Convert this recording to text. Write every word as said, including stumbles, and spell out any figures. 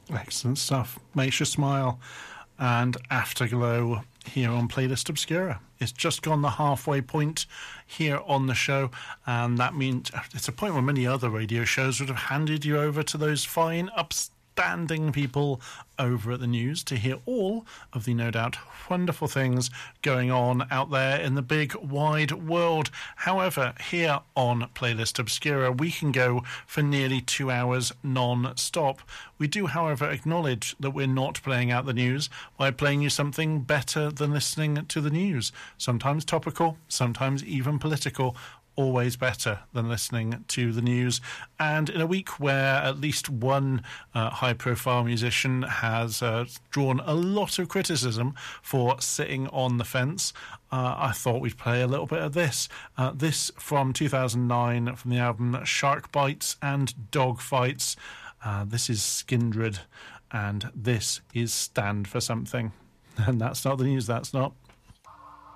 Excellent stuff. Makes you smile. And Afterglow here on Playlist Obscura. It's just gone the halfway point here on the show, and that means it's a point where many other radio shows would have handed you over to those fine, upstanding people over at the news to hear all of the no doubt wonderful things going on out there in the big wide world. However, here on Playlist Obscura we can go for nearly two hours non-stop. We do, however, acknowledge that we're not playing out the news by playing you something better than listening to the news. Sometimes topical, sometimes even political. Always better than listening to the news. And in a week where at least one uh, high-profile musician has uh, drawn a lot of criticism for sitting on the fence, uh, I thought we'd play a little bit of this. Uh, this from two thousand nine from the album Shark Bites and Dog Fights. Uh, this is Skindred, and this is Stand for Something. And that's not the news, that's not.